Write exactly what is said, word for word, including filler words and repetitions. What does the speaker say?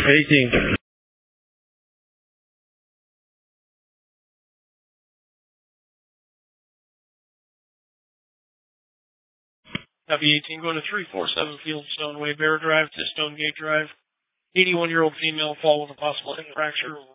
eighteen. W eighteen going to three forty-seven Fieldstone Way, Bear Drive to Stonegate Drive. eighty-one-year-old female fall with a possible head fracture.